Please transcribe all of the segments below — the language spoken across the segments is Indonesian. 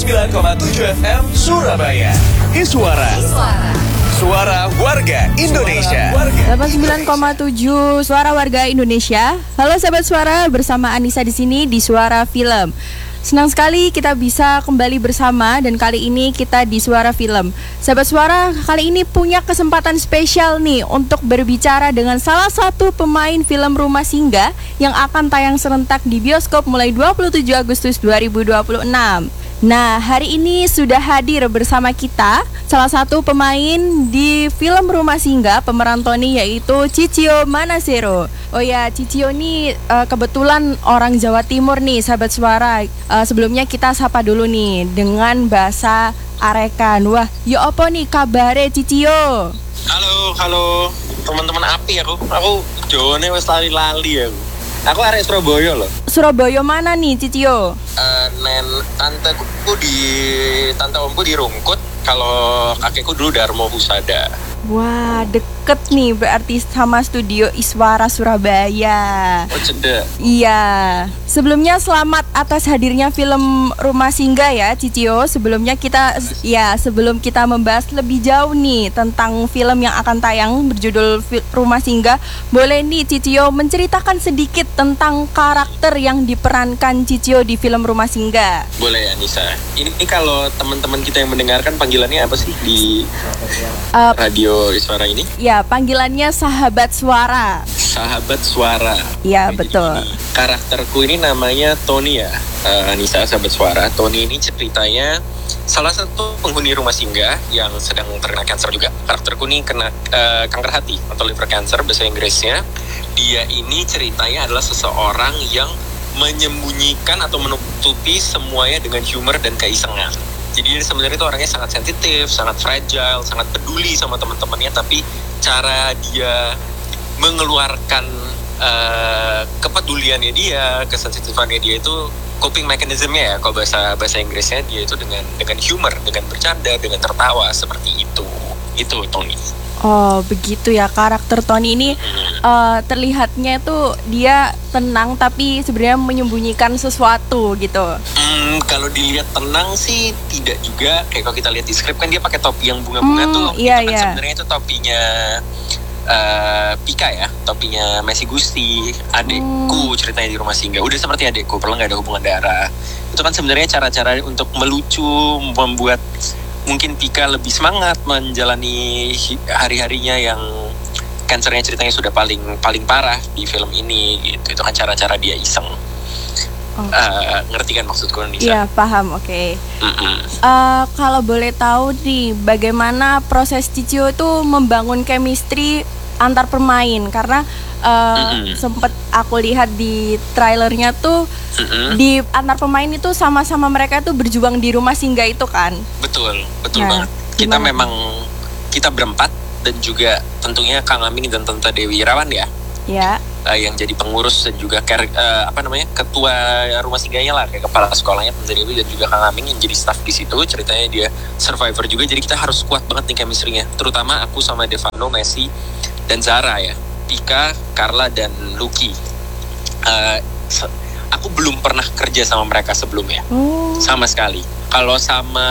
99,7 FM Surabaya. Iswara. Suara Warga Indonesia. 89,7 Suara Warga Indonesia. Halo sahabat Suara, bersama Anissa di sini di Suara Film. Senang sekali kita bisa kembali bersama dan kali ini kita di Suara Film. Sahabat Suara, kali ini punya kesempatan spesial nih untuk berbicara dengan salah satu pemain film Rumah Singgah yang akan tayang serentak di bioskop mulai 27 Agustus 2026. Nah, hari ini sudah hadir bersama kita salah satu pemain di film Rumah Singgah, pemeran Tony, yaitu Cicio Manasero. Oh ya, Cicio ini kebetulan orang Jawa Timur nih, sahabat Suara. Sebelumnya kita sapa dulu nih dengan bahasa Arekan. Wah, yo apa nih kabare Cicio? Halo teman-teman api aku Jawane wis lali-lali aku. Aku arek Surabaya loh. Surabaya mana nih Cicio? Tante omku di Rungkut. Kalau kakekku dulu Darmo Husada. Wah, deket nih berarti sama studio Iswara Surabaya. Oh, cedek. Iya. Sebelumnya selamat atas hadirnya film Rumah Singgah ya, Cicio. Sebelum kita membahas lebih jauh nih tentang film yang akan tayang berjudul Rumah Singgah, boleh nih Cicio menceritakan sedikit tentang karakter yang diperankan Cicio di film Rumah Singgah. Boleh ya, Nisa. Ini kalau teman-teman kita yang mendengarkan panggilannya apa sih di radio Iswara ini? Ya, panggilannya Sahabat Suara. Sahabat Suara. Iya, betul. Karakterku ini namanya Tony ya, Nisa, Sahabat Suara. Tony ini ceritanya salah satu penghuni rumah singgah yang sedang terkena kanker juga. Karakterku ini kena kanker hati atau liver cancer bahasa Inggrisnya. Dia ini ceritanya adalah seseorang yang menyembunyikan atau menutupi semuanya dengan humor dan keisengan. Jadi dia sebenarnya itu orangnya sangat sensitif, sangat fragile, sangat peduli sama teman-temannya, tapi cara dia mengeluarkan kepeduliannya dia, kesensitifannya dia itu coping mechanism-nya ya, kalau bahasa Inggrisnya dia itu dengan humor, dengan bercanda, dengan tertawa seperti itu. Itu Tony. Oh, begitu ya, karakter Tony ini terlihatnya itu dia tenang tapi sebenarnya menyembunyikan sesuatu gitu. Kalau dilihat tenang sih tidak juga. Kayak kalau kita lihat di skrip kan dia pakai topi yang bunga-bunga tuh. Iya, itu kan iya. sebenarnya itu topinya Pika ya, topinya Messi Gusti, adekku ceritanya di Rumah Singgah. Udah seperti adekku, perlu nggak ada hubungan darah. Itu kan sebenarnya cara-cara untuk melucu, membuat mungkin Pika lebih semangat menjalani hari-harinya yang kansernya ceritanya sudah paling parah di film ini gitu. Itu kan cara-cara dia iseng. Ngerti kan maksudku, Nisa? Iya, paham, oke. Kalau boleh tahu nih, bagaimana proses Cicio itu membangun chemistry antar pemain? Karena sempet aku lihat di trailernya tuh di antar pemain itu sama-sama mereka tuh berjuang di Rumah Singgah itu kan? Betul banget. Kita berempat dan juga tentunya Kang Aming dan Tante Dewi Irawan ya. Ya. Yang jadi pengurus dan juga ketua rumah singgahnya lah, kayak kepala sekolahnya Tante Dewi dan juga Kang Aming yang jadi staff di situ. Ceritanya dia survivor juga, jadi kita harus kuat banget nih chemistry-nya. Terutama aku sama Devano, Messi dan Zara ya, Pika, Carla dan Lucky. Aku belum pernah kerja sama mereka sebelumnya, sama sekali. Kalau sama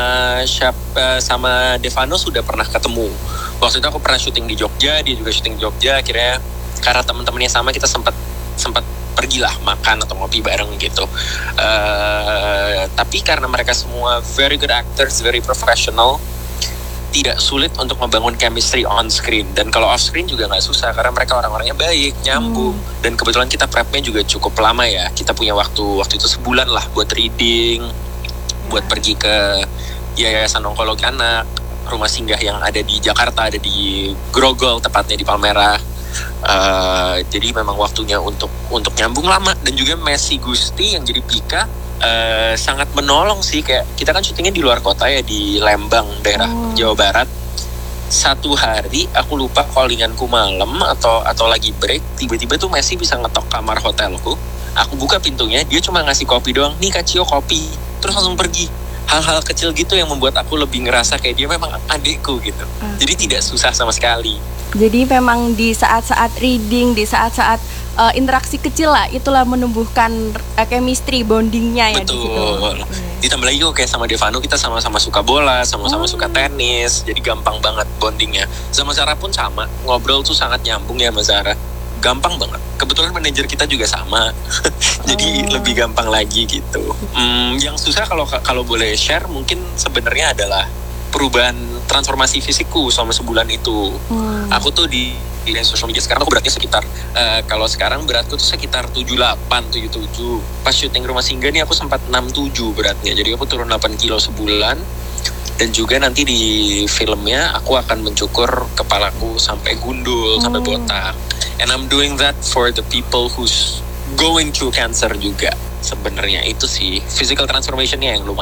Devano sudah pernah ketemu. Waktu itu aku pernah syuting di Jogja, dia juga syuting di Jogja. Akhirnya karena teman-temannya sama, kita sempat pergilah makan atau ngopi bareng gitu. Tapi karena mereka semua very good actors, very professional, tidak sulit untuk membangun chemistry on screen. Dan kalau off screen juga nggak susah, karena mereka orang-orangnya baik, nyambung. Dan kebetulan kita prepnya juga cukup lama ya. Kita punya waktu itu sebulan lah buat reading, buat pergi ke Yayasan Onkologi Anak, rumah singgah yang ada di Jakarta, ada di Grogol tepatnya, di Palmerah. Jadi memang waktunya untuk nyambung lama. Dan juga Messi Gusti yang jadi Pika sangat menolong sih. Kayak kita kan syutingnya di luar kota ya, di Lembang, daerah Jawa Barat. Satu hari aku lupa callinganku malam atau lagi break, tiba-tiba tuh Messi bisa ngetok kamar hotelku. Aku buka pintunya, dia cuma ngasih kopi doang. Nih Kak Cio, kopi. Terus langsung pergi. Hal-hal kecil gitu yang membuat aku lebih ngerasa kayak dia memang adikku gitu. Jadi tidak susah sama sekali. Jadi memang di saat-saat reading, di saat-saat interaksi kecil lah, itulah menumbuhkan chemistry bondingnya ya. Betul. Di situ. Ditambah lagi kayak sama Devano kita sama-sama suka bola, sama-sama suka tenis, jadi gampang banget bondingnya. Sama Zara pun sama, ngobrol tuh sangat nyambung ya sama Zara. Gampang banget. Kebetulan manajer kita juga sama, jadi lebih gampang lagi gitu. Yang susah kalau boleh share mungkin sebenarnya adalah perubahan transformasi fisikku selama sebulan itu. Aku tuh di social media sekarang aku beratnya sekitar kalau sekarang beratku tuh sekitar 78, 77. Pas syuting Rumah Singgah nih aku sempat 67 beratnya. Jadi aku turun 8 kilo sebulan. Dan juga nanti di filmnya aku akan mencukur kepalaku sampai gundul, sampai botak. And I'm doing that for the people who's going through cancer juga. Sebenarnya itu sih physical transformationnya yang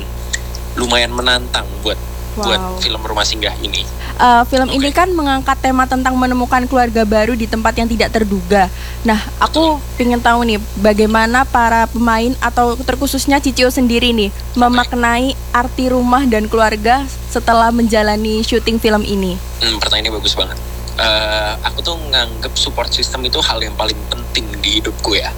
lumayan menantang buat film Rumah Singgah ini. Film ini kan mengangkat tema tentang menemukan keluarga baru di tempat yang tidak terduga. Nah, aku pengen tahu nih bagaimana para pemain atau terkhususnya Cicio sendiri nih memaknai arti rumah dan keluarga setelah menjalani syuting film ini. Pertanyaannya bagus banget. Aku tuh nganggep support system itu hal yang paling penting di hidupku ya.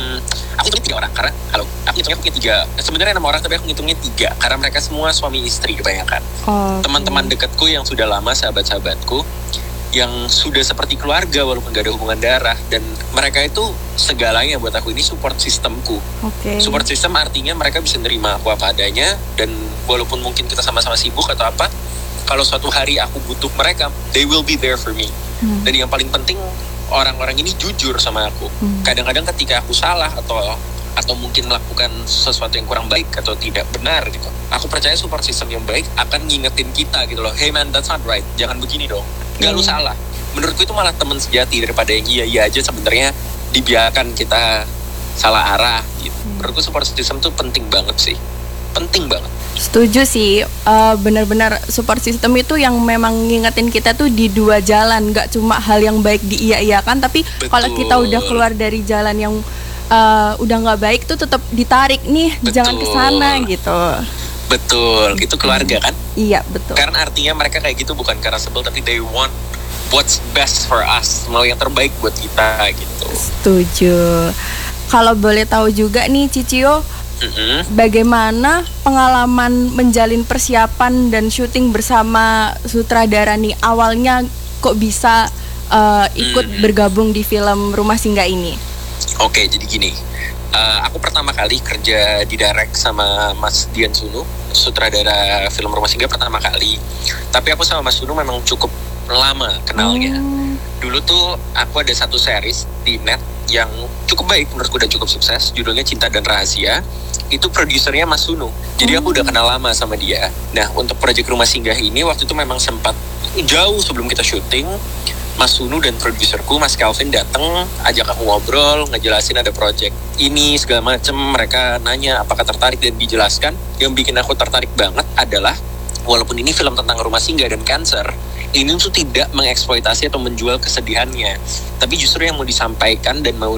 Aku hitungnya 3 orang karena aku hitungnya 3. Sebenarnya 6 orang tapi aku ngitungnya 3 karena mereka semua suami istri kebanyakan. Teman-teman dekatku yang sudah lama, sahabat-sahabatku yang sudah seperti keluarga walaupun gak ada hubungan darah, dan mereka itu segalanya buat aku. Ini support systemku. Support system artinya mereka bisa nerima aku apa adanya, dan walaupun mungkin kita sama-sama sibuk atau apa, kalau suatu hari aku butuh mereka, they will be there for me. Dan yang paling penting, orang-orang ini jujur sama aku. Kadang-kadang ketika aku salah atau mungkin melakukan sesuatu yang kurang baik atau tidak benar gitu, aku percaya support system yang baik akan ngingetin kita gitu loh. Hey man, that's not right. Jangan begini dong. Gak lu salah. Menurutku itu malah teman sejati daripada yang iya-iya aja sebenarnya dibiarkan kita salah arah gitu. Menurutku support system tuh penting banget sih. Penting banget. Setuju sih, benar-benar support system itu yang memang ngingetin kita tuh di 2 jalan, nggak cuma hal yang baik diiya-iyakan, tapi kalau kita udah keluar dari jalan yang udah nggak baik tuh tetap ditarik nih, jangan kesana gitu. Betul, itu keluarga kan? Iya, betul. Karena artinya mereka kayak gitu bukan karena sebel, tapi they want what's best for us, mau yang terbaik buat kita gitu. Setuju. Kalau boleh tahu juga nih Cicio, bagaimana pengalaman menjalin persiapan dan syuting bersama sutradara nih? Awalnya kok bisa ikut bergabung di film Rumah Singgah ini? Oke, jadi gini. Aku pertama kali kerja di direct sama Mas Dian Sunu, sutradara film Rumah Singgah pertama kali. Tapi aku sama Mas Sunu memang cukup lama kenalnya. Dulu tuh aku ada satu series di net yang cukup baik menurutku dan cukup sukses, judulnya Cinta dan Rahasia. Itu produsernya Mas Sunu. Jadi aku udah kenal lama sama dia. Nah, untuk proyek Rumah Singgah ini waktu itu memang sempat jauh sebelum kita syuting, Mas Sunu dan produserku Mas Calvin datang, ajak aku ngobrol, ngejelasin ada proyek ini segala macem. Mereka nanya apakah tertarik dan dijelaskan. Yang bikin aku tertarik banget adalah walaupun ini film tentang rumah singgah dan cancer, ini tuh tidak mengeksploitasi atau menjual kesedihannya, tapi justru yang mau disampaikan dan mau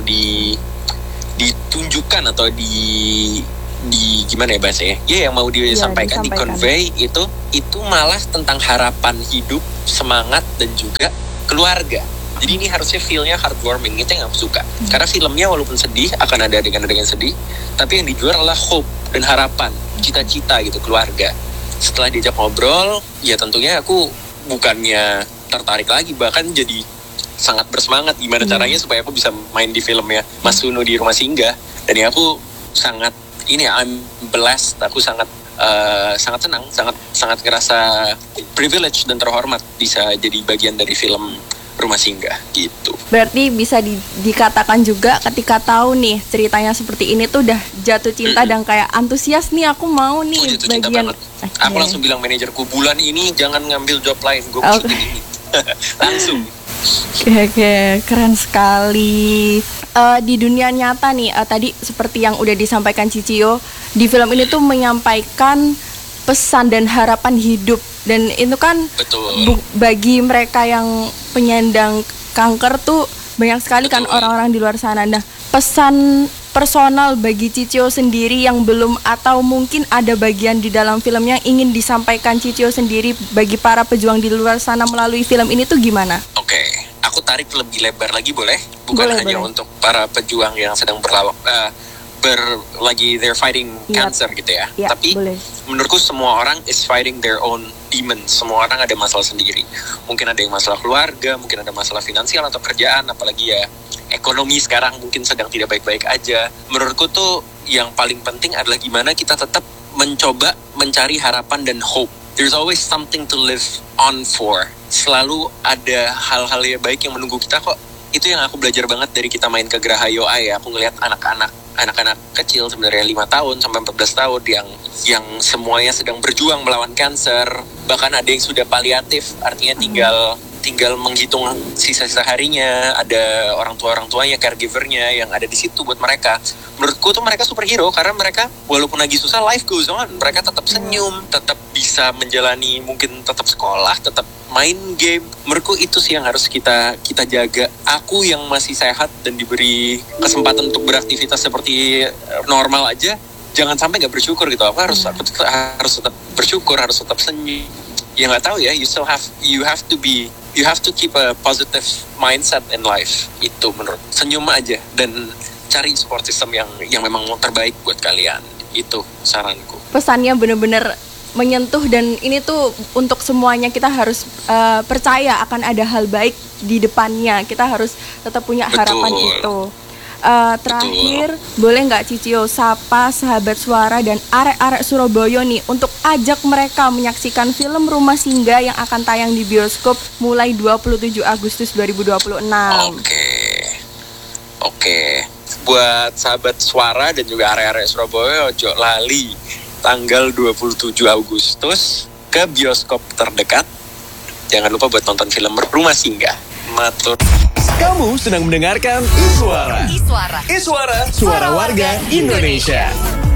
ditunjukkan atau di gimana ya bahasanya? Ya, yang mau disampaikan, di-convey itu malah tentang harapan hidup, semangat, dan juga keluarga. Jadi ini harusnya feel-nya heartwarming, itu yang aku suka. Karena filmnya walaupun sedih, akan ada adegan-adegan sedih, tapi yang dijual adalah hope dan harapan, cita-cita gitu, keluarga. Setelah diajak ngobrol, ya tentunya aku bukannya tertarik lagi, bahkan jadi sangat bersemangat gimana caranya supaya aku bisa main di filmnya Mas Sunu di Rumah Singgah. Dan ya aku sangat I'm blessed, aku sangat senang, sangat ngerasa privilege dan terhormat bisa jadi bagian dari film Rumah Singgah gitu. Berarti bisa dikatakan juga ketika tahu nih ceritanya seperti ini tuh udah jatuh cinta dan kayak antusias nih, aku mau nih jatuh cinta bagian. banget. Aku langsung bilang manajerku, bulan ini jangan ngambil job lain, gue syuting ini. Langsung. Oke, keren sekali. Di dunia nyata nih, tadi seperti yang udah disampaikan Cicio, di film ini tuh menyampaikan pesan dan harapan hidup, dan itu kan bagi mereka yang penyandang kanker tuh banyak sekali kan orang-orang di luar sana. Nah, pesan personal bagi Cicio sendiri yang belum atau mungkin ada bagian di dalam filmnya ingin disampaikan Cicio sendiri bagi para pejuang di luar sana melalui film ini tuh gimana? Oke, aku aku tarik lebih lebar lagi boleh? Bukan Boleh, hanya boleh. untuk para pejuang yang sedang lagi they're fighting Yap. cancer gitu ya. Ya, Tapi boleh. menurutku semua orang is fighting their own demons. Semua orang ada masalah sendiri. Mungkin ada yang masalah keluarga, mungkin ada masalah finansial atau kerjaan, apalagi ya ekonomi sekarang mungkin sedang tidak baik-baik aja. Menurutku tuh yang paling penting adalah gimana kita tetap mencoba mencari harapan dan hope. There's always something to live on for. Selalu ada hal-hal yang baik yang menunggu kita kok. Itu yang aku belajar banget dari kita main ke Geraha Yoa ya. Aku ngelihat anak-anak kecil sebenarnya 5 tahun sampai 14 tahun yang semuanya sedang berjuang melawan kanker. Bahkan ada yang sudah paliatif, artinya tinggal menghitung sisa-sisa harinya. Ada orang tuanya, caregivernya yang ada di situ buat mereka. Menurutku tuh mereka superhero karena mereka walaupun lagi susah, life goes on. Mereka tetap senyum, tetap bisa menjalani, mungkin tetap sekolah, tetap main game. Menurutku itu sih yang harus kita jaga. Aku yang masih sehat dan diberi kesempatan untuk beraktivitas seperti normal aja, jangan sampai nggak bersyukur gitu. Aku harus tetap bersyukur, harus tetap senyum. Ya nggak tahu ya, you have to keep a positive mindset in life. Itu menurut senyum aja dan cari support system yang memang terbaik buat kalian. Itu saranku. Pesannya bener-bener menyentuh dan ini tuh untuk semuanya kita harus percaya akan ada hal baik di depannya. Kita harus tetap punya harapan itu. Terakhir, boleh nggak Cicio sapa sahabat suara dan arek-arek Surabaya nih untuk ajak mereka menyaksikan film Rumah Singgah yang akan tayang di bioskop mulai 27 Agustus 2026. Oke. Buat sahabat suara dan juga arek-arek Surabaya, ojo lali tanggal 27 Agustus ke bioskop terdekat. Jangan lupa buat nonton film Rumah Singgah. Matur. Kamu sedang mendengarkan Iswara. Iswara, suara warga Indonesia.